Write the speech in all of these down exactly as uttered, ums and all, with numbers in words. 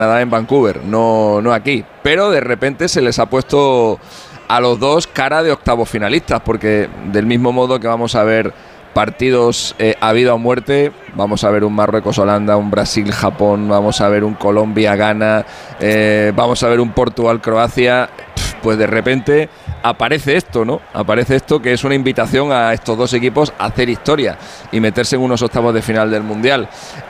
Canadá en Vancouver, no, no aquí. Pero de repente se les ha puesto a los dos cara de octavos finalistas, porque del mismo modo que vamos a ver partidos eh, a vida o muerte, vamos a ver un Marruecos-Holanda, un Brasil-Japón, vamos a ver un Colombia-Ghana, eh, vamos a ver un Portugal-Croacia, pues de repente aparece esto, ¿no? Aparece esto que es una invitación a estos dos equipos a hacer historia y meterse en unos octavos de final del Mundial.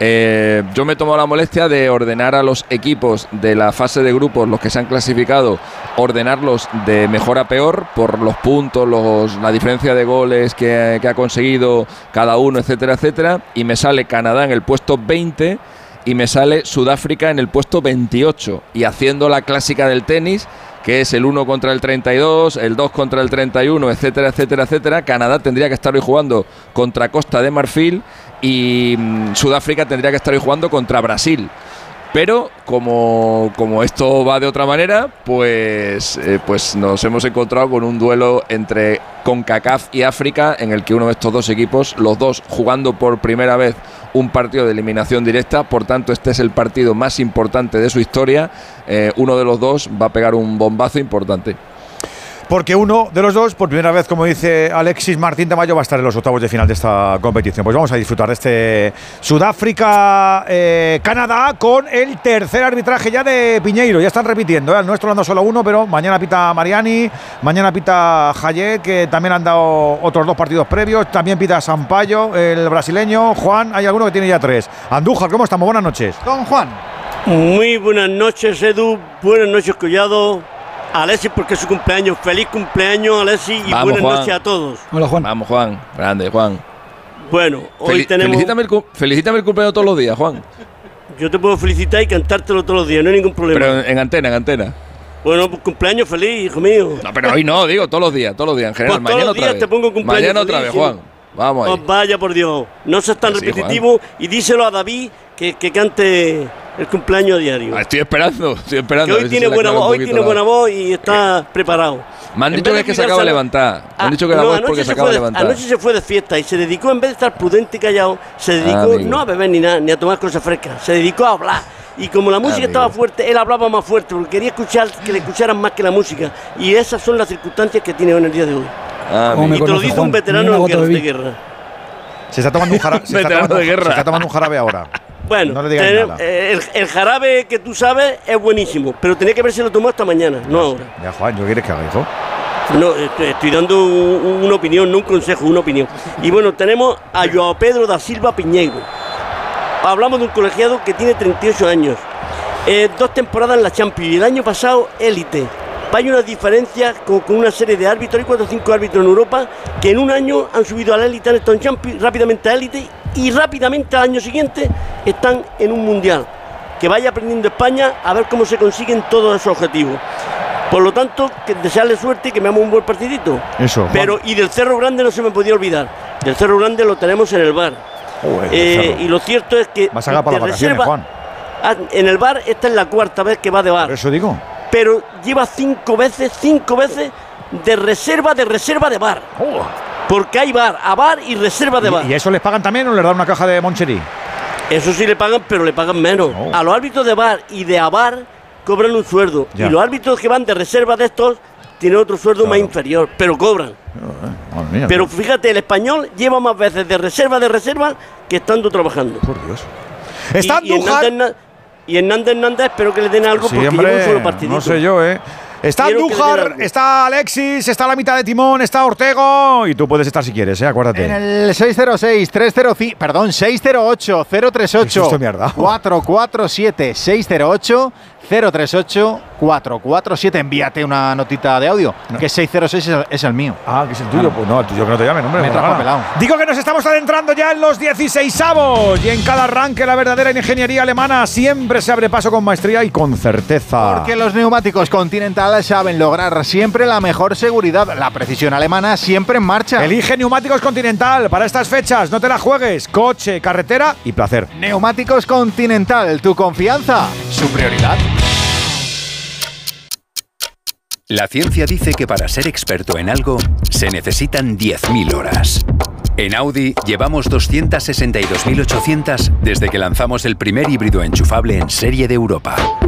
Eh, yo me he tomado la molestia de ordenar a los equipos de la fase de grupos, los que se han clasificado, ordenarlos de mejor a peor por los puntos, los, la diferencia de goles que, que ha conseguido cada uno, etcétera, etcétera, y me sale Canadá en el puesto veinte y me sale Sudáfrica en el puesto veintiocho, y haciendo la clásica del tenis, que es el uno contra el treinta y dos, el dos contra el treinta y uno, etcétera, etcétera, etcétera. Canadá tendría que estar hoy jugando contra Costa de Marfil y mmm, Sudáfrica tendría que estar hoy jugando contra Brasil. Pero como, como esto va de otra manera, pues, eh, pues nos hemos encontrado con un duelo entre CONCACAF y África, en el que uno de estos dos equipos, los dos jugando por primera vez un partido de eliminación directa, por tanto este es el partido más importante de su historia, eh, uno de los dos va a pegar un bombazo importante. Porque uno de los dos, por primera vez, como dice Alexis Martín Tamayo, va a estar en los octavos de final de esta competición. Pues vamos a disfrutar de este Sudáfrica-Canadá eh, con el tercer arbitraje ya de Piñeiro. Ya están repitiendo, ¿eh? El nuestro anda solo uno, pero mañana pita Mariani, mañana pita Jayet, que también han dado otros dos partidos previos. También pita Sampaio, el brasileño. Juan, hay alguno que tiene ya tres. Andújar, ¿cómo estamos? Buenas noches. Don Juan. Muy buenas noches, Edu. Buenas noches, Collado. Alexis, porque es su cumpleaños. Feliz cumpleaños, Alexis, y Vamos, buenas Juan. noches a todos. Hola, Juan. Vamos, Juan. Grande, Juan. Bueno, hoy Fel- tenemos... Felicítame el, cu- felicítame el cumpleaños todos los días, Juan. Yo te puedo felicitar y cantártelo todos los días, no hay ningún problema. Pero en, en antena, en antena. Bueno, pues cumpleaños feliz, hijo mío. No, pero hoy no, digo, todos los días, todos los días, en general. Pues todos Mañana los otra días vez. te pongo cumpleaños Mañana otra vez, feliz, Juan. Vamos ahí. Oh, vaya por Dios, no seas tan Que sí, repetitivo y díselo a David que, que cante el cumpleaños diario. Ah, estoy esperando, estoy Que esperando. a hoy ver si tiene se le buena aclara voz, un hoy poquito tiene la- buena voz y está preparado. Me han En dicho vez que de es que se cuidarse acaba de la- levantar. Me Ah, han dicho que la no, voz es anoche porque se se acaba fue de de- levantar. Anoche se fue de fiesta y se dedicó, en vez de estar prudente y callado, se dedicó Ah, amigo. no a beber ni nada, ni a tomar cosas frescas, se dedicó a hablar. Y como la música amigo. estaba fuerte, él hablaba más fuerte, porque quería escuchar, que le escucharan más que la música. Y esas son las circunstancias que tiene hoy en el día de hoy. Ah, ¿Cómo me amigo. Y te lo conoce, dice Juan? un veterano Ni una de gota guerra, de de vi- guerra. Se está tomando un jarabe, se está Veterano tomando, de guerra. se está tomando un jarabe ahora. Bueno, No le digáis tener- nada. eh, el, el jarabe que tú sabes es buenísimo, pero tenía que haberse lo tomado hasta mañana, no ahora. Ya, Juan, ¿yo quieres que haga, hijo? No, estoy, estoy dando un- una opinión, no un consejo, una opinión. Y bueno, tenemos a Joao Pedro da Silva Piñeiro. Hablamos de un colegiado que tiene treinta y ocho años. Eh, dos temporadas en la Champions y el año pasado élite. Hay una diferencia con, con una serie de árbitros, hay cuatro o cinco árbitros en Europa que en un año han subido a la élite, han estado en Champions, rápidamente a élite y rápidamente al año siguiente están en un mundial. Que vaya aprendiendo España a ver cómo se consiguen todos esos objetivos. Por lo tanto, que desearle suerte y que me hagamos un buen partidito. Eso, Juan. Pero y del Cerro Grande no se me podía olvidar. Del Cerro Grande lo tenemos en el bar. Joder, Eh, Cerro. y lo cierto es que Vas a ganar para de las vacaciones, reserva- Juan. Ah, en el bar esta es la cuarta vez que va de bar. Por eso digo. Pero lleva cinco veces, cinco veces de reserva, de reserva de bar. Porque hay bar, a bar y reserva de bar. ¿Y, y eso les pagan también o les dan una caja de Moncherí? Eso sí le pagan, pero le pagan menos. Oh. A los árbitros de bar y de a bar cobran un sueldo. Ya. Y los árbitros que van de reserva de estos tienen otro sueldo Claro. más inferior, pero cobran. Madre mía, Pero fíjate, el español lleva más veces de reserva de reserva que estando trabajando. por Dios. Está Y- y Andújar. Hernández, y Hernández Hernández espero que le den algo Sí, porque hombre, lleva un solo partidito. no sé yo, ¿eh? Está Quiero que le den Andújar, algo. está Alexis, está la mitad de timón, está Ortego y tú puedes estar si quieres, ¿eh? Acuérdate. En el seis cero seis, tres cero cinco, perdón, seis cero ocho, cero tres Qué ocho, susto me has dado. cuatro cuatro siete, seis cero ocho, cero tres ocho, cuatro cuatro siete. Envíate una notita de audio, No. que seis cero seis es el, es el mío. Ah, que es el tuyo. Ah, Pues no, el tuyo que no te llamen, hombre. Me no da trajo gana. pelado. Digo que nos estamos adentrando ya en los dieciseisavos y en cada arranque la verdadera ingeniería alemana siempre se abre paso con maestría y con certeza. Porque los neumáticos Continental saben lograr siempre la mejor seguridad. La precisión alemana siempre en marcha. Elige Neumáticos Continental para estas fechas, no te la juegues. Coche, carretera y placer. Neumáticos Continental, tu confianza, su prioridad. La ciencia dice que para ser experto en algo se necesitan diez mil horas. En Audi llevamos doscientas sesenta y dos mil ochocientas desde que lanzamos el primer híbrido enchufable en serie de Europa.